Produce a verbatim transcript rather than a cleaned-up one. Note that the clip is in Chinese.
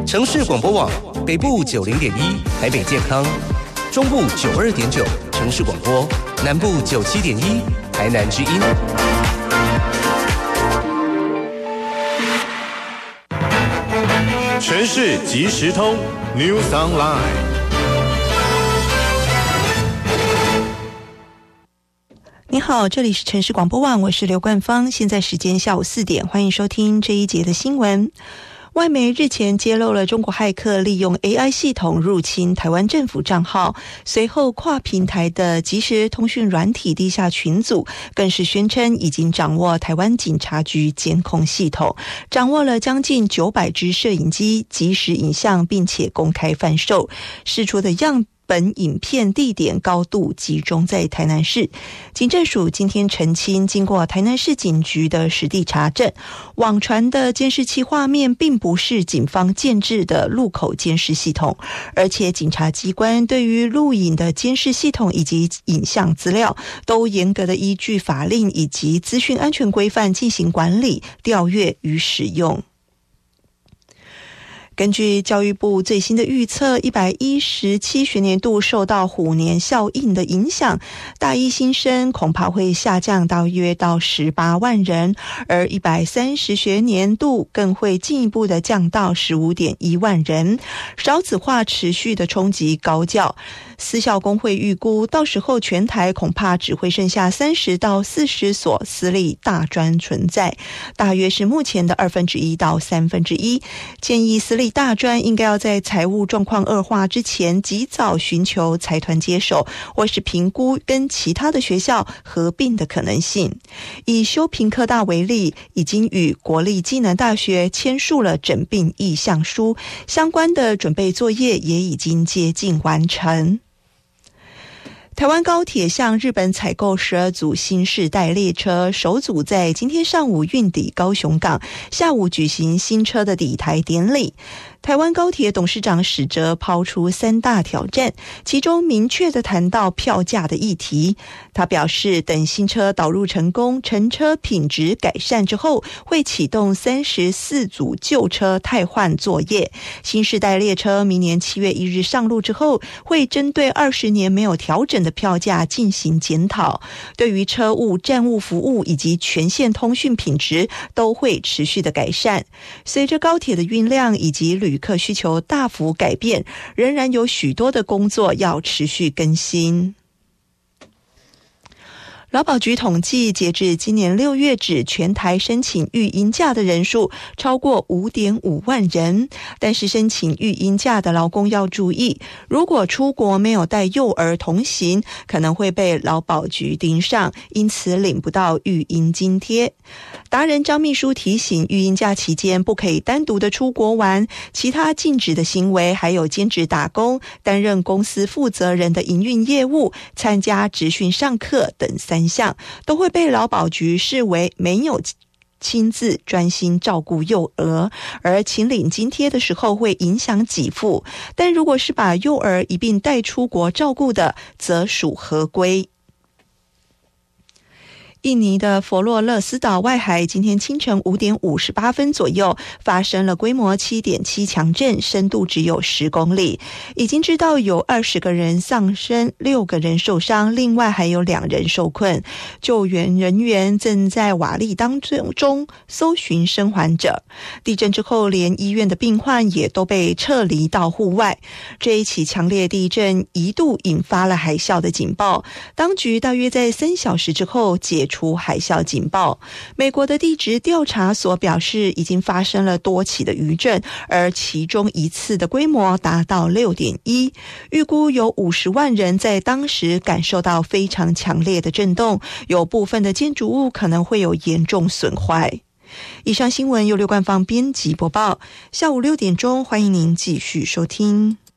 城市广播网北部九零点一台北健康，中部九二点九城市广播，南部九七点一台南之音。 城市即时通 News Online。 你好，这里是城市广播网，我是刘冠芳，现在时间下午四点，欢迎收听这一节的新闻。外媒日前揭露了中国骇客利用 A I 系统入侵台湾政府账号，随后跨平台的即时通讯软体地下群组更是宣称已经掌握台湾警察局监控系统，掌握了将近九百支摄影机即时影像，并且公开贩售，释出的样本影片地点高度集中在台南市。警政署今天澄清，经过台南市警局的实地查证，网传的监视器画面并不是警方建制的路口监视系统，而且检察机关对于录影的监视系统以及影像资料都严格的依据法令以及资讯安全规范进行管理、调阅与使用。根据教育部最新的预测，一百一十七学年度受到虎年效应的影响，大一新生恐怕会下降大约到十八万人，而一百三十学年度更会进一步的降到十五点一万人。少子化持续的冲击高教，私校工会预估，到时候全台恐怕只会剩下三十到四十所私立大专存在，大约是目前的二分之一到三分之一。建议私立大专应该要在财务状况恶化之前，及早寻求财团接手，或是评估跟其他的学校合并的可能性。以修平科大为例，已经与国立暨南大学签署了整并意向书，相关的准备作业也已经接近完成。台湾高铁向日本采购十二组新世代列车，首组在今天上午运抵高雄港，下午举行新车的抵台典礼。台湾高铁董事长史哲抛出三大挑战，其中明确的谈到票价的议题。他表示，等新车导入成功，乘车品质改善之后，会启动三十四组旧车汰换作业。新世代列车明年七月一日上路之后，会针对二十年没有调整的票价进行检讨，对于车务、站务服务以及全线通讯品质都会持续的改善。随着高铁的运量以及旅客需求大幅改变，仍然有许多的工作要持续更新。劳保局统计，截至今年六月止，全台申请育婴假的人数超过 五点五万人。但是申请育婴假的劳工要注意，如果出国没有带幼儿同行，可能会被劳保局盯上，因此领不到育婴津贴。达人张秘书提醒，育婴假期间不可以单独的出国玩，其他禁止的行为还有兼职打工、担任公司负责人的营运业务、参加职训上课等三项都会被劳保局视为没有亲自专心照顾幼儿，而请领津贴的时候会影响给付，但如果是把幼儿一并带出国照顾的，则属合规。印尼的佛罗勒斯岛外海今天清晨五点五十八分左右发生了规模 七点七 强震，深度只有十公里，已经知道有二十个人丧生，六个人受伤，另外还有两人受困。救援人员正在瓦砾当中搜寻生还者。地震之后，连医院的病患也都被撤离到户外。这一起强烈地震一度引发了海啸的警报，当局大约在三小时之后解除海啸警报。美国的地质调查所表示，已经发生了多起的余震，而其中一次的规模达到 六点一， 预估有五十万人在当时感受到非常强烈的震动，有部分的建筑物可能会有严重损坏。以上新闻由刘冠芳编辑播报，下午六点钟欢迎您继续收听。